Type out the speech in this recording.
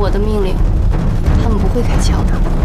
我的命令，他们不会开枪的。